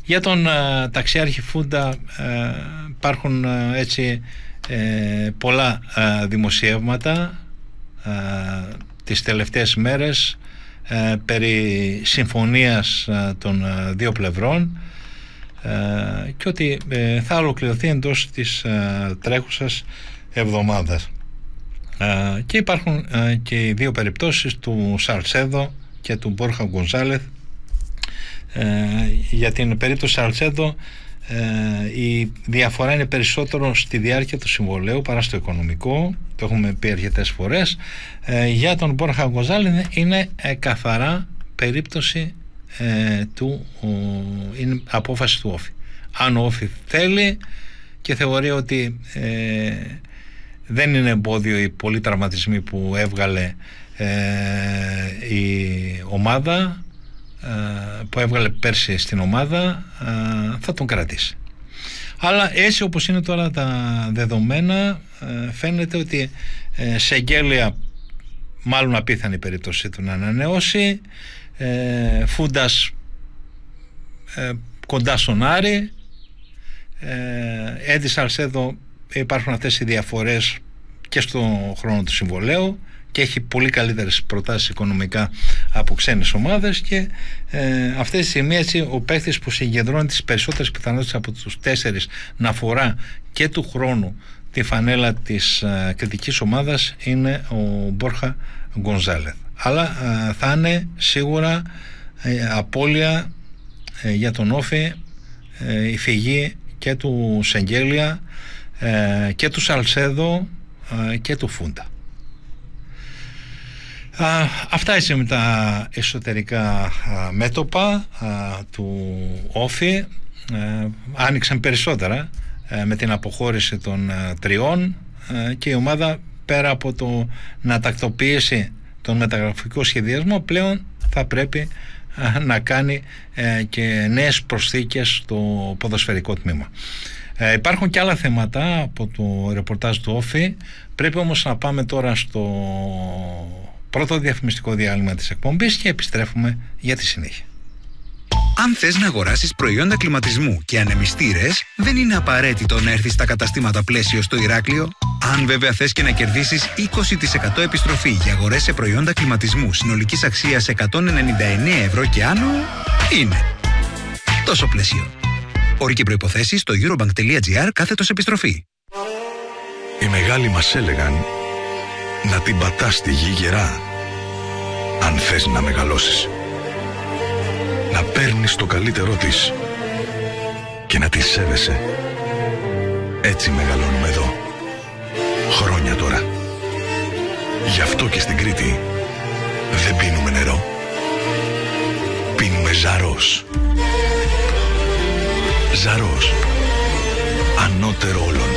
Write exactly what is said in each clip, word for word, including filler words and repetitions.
Για τον ε, ταξιάρχη Φούντα ε, υπάρχουν ε, έτσι ε, πολλά ε, δημοσιεύματα ε, τις τελευταίες μέρες ε, περί συμφωνίας ε, των ε, δύο πλευρών ε, και ότι ε, θα ολοκληρωθεί εντός της ε, τρέχουσας εβδομάδας. Ε, και υπάρχουν ε, και οι δύο περιπτώσεις του Σαλσέδο και του Μπόρχα Γκονζάλεθ. Ε, για την περίπτωση Σαλσέδο ε, η διαφορά είναι περισσότερο στη διάρκεια του συμβολαίου παρά στο οικονομικό, το έχουμε πει αρκετές φορές. Ε, για τον Μπόρχα Γκονζάλεθ είναι ε, καθαρά περίπτωση ε, του ο, είναι απόφαση του Όφη. Αν ο Όφη θέλει και θεωρεί ότι ε, δεν είναι εμπόδιο οι πολλοί τραυματισμοί που έβγαλε ε, η ομάδα ε, που έβγαλε πέρσι στην ομάδα, ε, θα τον κρατήσει. Αλλά έτσι όπως είναι τώρα τα δεδομένα, ε, φαίνεται ότι ε, σε εγγέλια μάλλον απίθανη περίπτωση του να ανανεώσει, ε, Φούντας ε, κοντά στον Άρη, ε, Έντι Σαλσέδο, υπάρχουν αυτές οι διαφορές και στο χρόνο του συμβολαίου και έχει πολύ καλύτερες προτάσεις οικονομικά από ξένες ομάδες και ε, αυτή τη στιγμή έτσι, ο παίκτης που συγκεντρώνει τις περισσότερες πιθανότητες από τους τέσσερις να φορά και του χρόνου τη φανέλα της ε, κριτικής ομάδας είναι ο Μπόρχα Γκονζάλεθ. Αλλά ε, θα είναι σίγουρα ε, απώλεια ε, για τον Όφη ε, η φυγή και του Σεγγέλια ε, και του Σαλσέδο ε, και του Φούντα. Α, αυτά έτσι με τα εσωτερικά α, μέτωπα α, του Όφη. ε, άνοιξαν περισσότερα ε, με την αποχώρηση των ε, τριών ε, και η ομάδα πέρα από το να τακτοποιήσει τον μεταγραφικό σχεδιασμό πλέον θα πρέπει ε, να κάνει ε, και νέες προσθήκες στο ποδοσφαιρικό τμήμα. Ε, υπάρχουν και άλλα θέματα από το ρεπορτάζ του Όφη. Πρέπει όμως να πάμε τώρα στο πρώτο διαφημιστικό διάλειμμα της εκπομπής και επιστρέφουμε για τη συνέχεια. Αν θες να αγοράσεις προϊόντα κλιματισμού και ανεμιστήρες, δεν είναι απαραίτητο να έρθεις στα καταστήματα Πλαίσιο στο Ηράκλειο. Αν βέβαια θες και να κερδίσεις είκοσι τοις εκατό επιστροφή για αγορές σε προϊόντα κλιματισμού συνολικής αξίας εκατόν ενενήντα εννέα ευρώ και άνω, είναι τόσο Πλαίσιο. Όροι και προϋποθέσεις στο eurobank.gr κάθετος επιστροφή. Οι μεγάλοι μας έλεγαν να την πατάς τη γη γερά, αν θες να μεγαλώσεις. Να παίρνεις το καλύτερό της και να τη σέβεσαι. Έτσι μεγαλώνουμε εδώ. Χρόνια τώρα. Γι' αυτό και στην Κρήτη δεν πίνουμε νερό. Πίνουμε Ζαρός. Ζαρός. Ανώτερο όλων.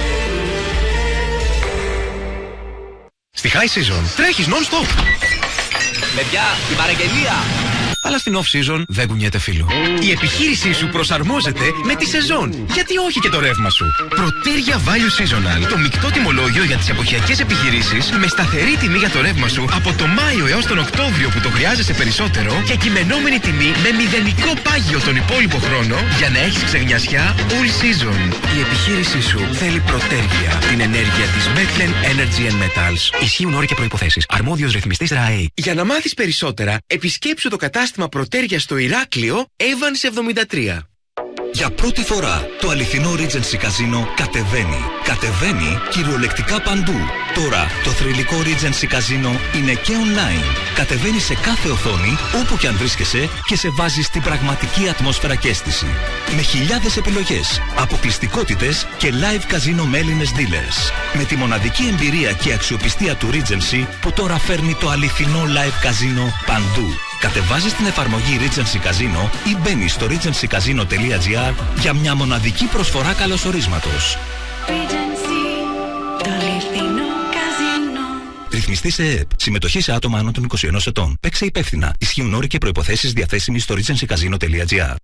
Στη High Season τρέχεις non-stop. Παιδιά, την παραγγελία! Αλλά στην off-season δεν κουνιέται φίλο. Η επιχείρησή σου προσαρμόζεται με τη σεζόν. Γιατί όχι και το ρεύμα σου. Πρωτέρια Value Seasonal. Το μεικτό τιμολόγιο για τις εποχιακές επιχειρήσεις με σταθερή τιμή για το ρεύμα σου από το Μάιο έως τον Οκτώβριο που το χρειάζεσαι περισσότερο και κειμενόμενη τιμή με μηδενικό πάγιο τον υπόλοιπο χρόνο για να έχεις ξεγνιασιά all season. Η επιχείρησή σου θέλει Πρωτέρια. Την ενέργεια της Metlen Energy and Metals. Ισχύουν όροι και προϋποθέσεις. Αρμόδιος ρυθμιστής ΡΑΕ. Για να μάθεις περισσότερα, επισκέψου το κατάστημα Πρωτέρια στο Ηράκλειο, Evans εβδομήντα τρία. Για πρώτη φορά το αληθινό Regency Casino κατεβαίνει. Κατεβαίνει κυριολεκτικά παντού. Τώρα το θρυλικό Regency Casino είναι και online. Κατεβαίνει σε κάθε οθόνη, όπου και αν βρίσκεσαι και σε βάζει στην πραγματική ατμόσφαιρα και αίσθηση. Με χιλιάδες επιλογές, αποκλειστικότητες και live casino με Έλληνες dealers. Με τη μοναδική εμπειρία και αξιοπιστία του Regency που τώρα φέρνει το αληθινό live casino παντού. Κατεβάζεις την εφαρμογή Regency Casino ή μπαίνεις στο regency casino τελεία gr για μια μοναδική προσφορά καλωσορίσματος. Regency, το αληθινό καζίνο. Ρυθμιστή σε ΕΕΠ. Συμμετοχή σε άτομα άνω των είκοσι ενός ετών. Παίξε υπεύθυνα. Ισχύουν όροι και προϋποθέσεις διαθέσιμοι στο regency casino τελεία gr.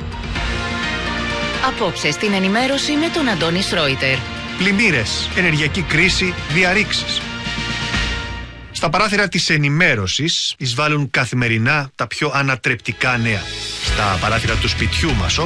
Απόψε στην ενημέρωση με τον Αντώνη Σρόιτερ. Πλημμύρες, ενεργειακή κρίση, διαρρήξεις. Στα παράθυρα της ενημέρωσης εισβάλλουν καθημερινά τα πιο ανατρεπτικά νέα. Στα παράθυρα του σπιτιού μας